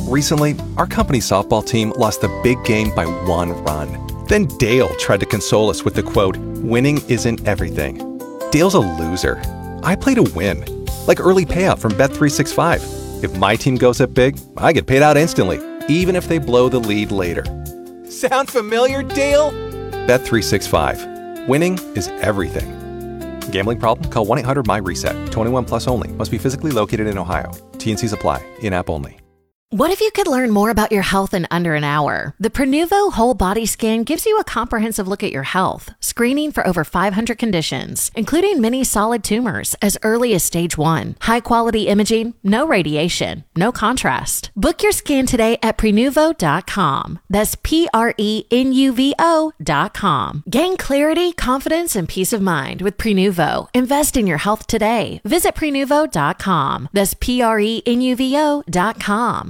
Recently, our company softball team lost the big game by 1 run. Then Dale tried to console us with the quote, "Winning isn't everything." Dale's a loser. I play to win. Like early payout from Bet365. If my team goes up big, I get paid out instantly, even if they blow the lead later. Sound familiar, Dale? Bet365. Winning is everything. Gambling problem? Call 1-800-MY-RESET. 21 plus only. Must be physically located in Ohio. T&Cs apply. In-app only. What if you could learn more about your health in under an hour? The Prenuvo Whole Body Scan gives you a comprehensive look at your health, screening for over 500 conditions, including many solid tumors as early as stage 1. High-quality imaging, no radiation, no contrast. Book your scan today at Prenuvo.com. That's Prenuvo.com. Gain clarity, confidence, and peace of mind with Prenuvo. Invest in your health today. Visit Prenuvo.com. That's Prenuvo.com.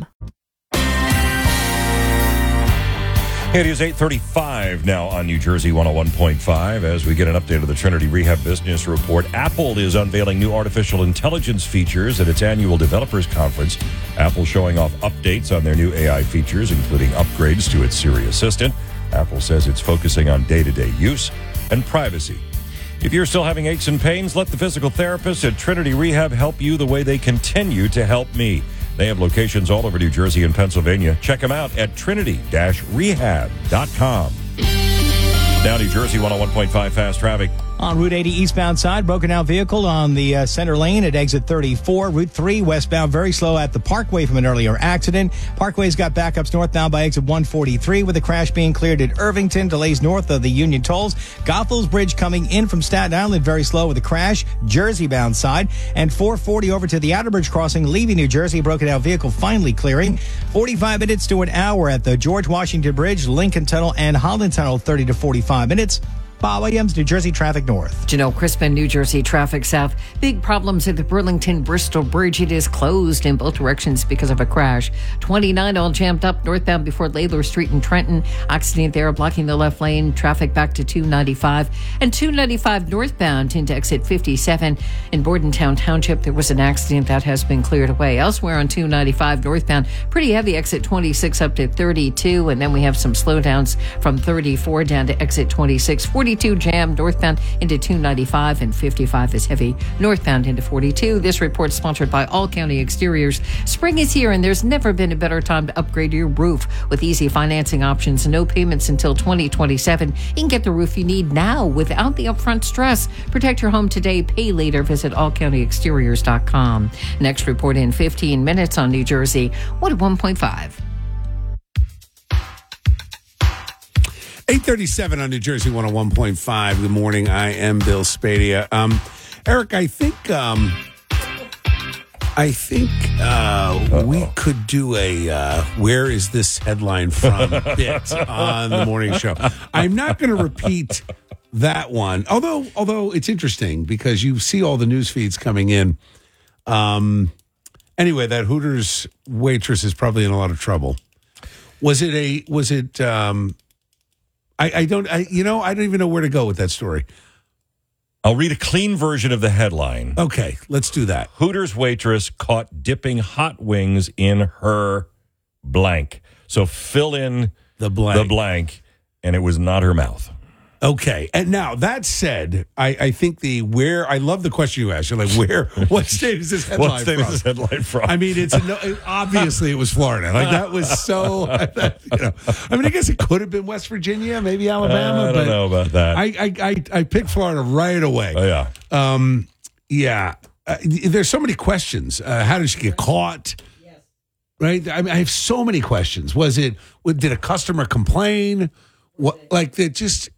It is 8:35 now on New Jersey 101.5 as we get an update of the Trinity Rehab Business Report. Apple is unveiling new artificial intelligence features at its annual developers conference. Apple showing off updates on their new AI features, including upgrades to its Siri Assistant. Apple says it's focusing on day-to-day use and privacy. If you're still having aches and pains, let the physical therapists at Trinity Rehab help you the way they continue to help me. They have locations all over New Jersey and Pennsylvania. Check them out at trinity-rehab.com. Now New Jersey 101.5 fast traffic. On Route 80 eastbound side, broken down vehicle on the center lane at exit 34. Route 3 westbound, very slow at the Parkway from an earlier accident. Parkway's got backups northbound by exit 143 with a crash being cleared at Irvington. Delays north of the Union Tolls. Goethals Bridge coming in from Staten Island, very slow with a crash. Jersey bound side. And 440 over to the Outer Bridge crossing, leaving New Jersey. Broken down vehicle finally clearing. 45 minutes to an hour at the George Washington Bridge, Lincoln Tunnel, and Holland Tunnel, 30 to 45 minutes. Bob Williams, New Jersey Traffic North. Janelle Crispin, New Jersey Traffic South. Big problems at the Burlington-Bristol Bridge. It is closed in both directions because of a crash. 29 all jammed up northbound before Layler Street in Trenton. Accident there blocking the left lane. Traffic back to 295. And 295 northbound into exit 57. In Bordentown Township, there was an accident that has been cleared away. Elsewhere on 295 northbound, pretty heavy exit 26 up to 32. And then we have some slowdowns from 34 down to exit 26. 42 jammed northbound into 295 and 55 is heavy northbound into 42. This report sponsored by All County Exteriors. Spring is here and there's never been a better time to upgrade your roof with easy financing options. No payments until 2027. You can get the roof you need now without the upfront stress. Protect your home today. Pay later. Visit allcountyexteriors.com. Next report in 15 minutes on New Jersey 101.5. 8:37 on New Jersey 101.5. Good morning. I am Bill Spadea. Eric, I think we could do a where is this headline from bit on the morning show. I'm not going to repeat that one, although it's interesting because you see all the news feeds coming in. Anyway, that Hooters waitress is probably in a lot of trouble. I don't even know where to go with that story. I'll read a clean version of the headline. Okay, let's do that. Hooters waitress caught dipping hot wings in her blank. So fill in the blank, and it was not her mouth. Okay, and now that said, I think I love the question you asked. You're like, what state is this headline from? Is this headline from? I mean, obviously it was Florida. Like that was so, I mean, I guess it could have been West Virginia, maybe Alabama. I don't know about that. I picked Florida right away. Oh, yeah. There's so many questions. How did she get caught? Yes. Right? I mean, I have so many questions. Did a customer complain? What, like, that just...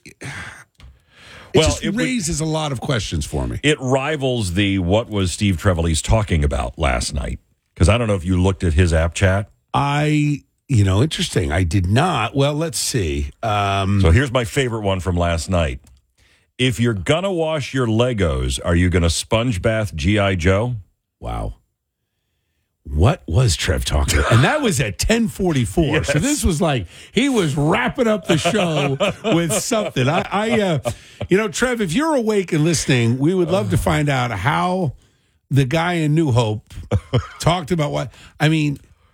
It raises a lot of questions for me. It rivals what was Steve Trevelise talking about last night. Because I don't know if you looked at his app chat. Interesting. I did not. Well, let's see. So here's my favorite one from last night. If you're going to wash your Legos, are you going to sponge bath G.I. Joe? Wow. What was Trev talking about? And that was at 10:44. Yes. So this was like he was wrapping up the show with something. Trev, if you're awake and listening, we would love to find out how the guy in New Hope talked about what. I mean,